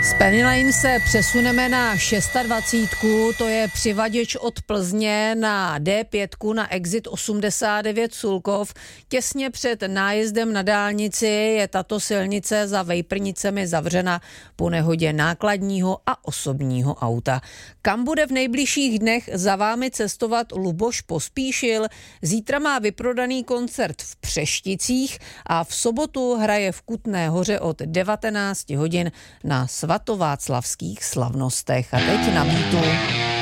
Z Penny Lane se přesuneme na 26, to je přivaděč od Plzně na D5 na exit 89 Sulkov. Těsně před nájezdem na dálnici je tato silnice za Vejprnicemi zavřena po nehodě nákladního a osobního auta. Kam bude v nejbližších dnech za vámi cestovat Luboš Pospíšil? Zítra má vyprodaný koncert v Přešticích a v sobotu hraje v Kutné Hoře od 19 hodin na svatováclavských slavnostech. A teď na mýtu.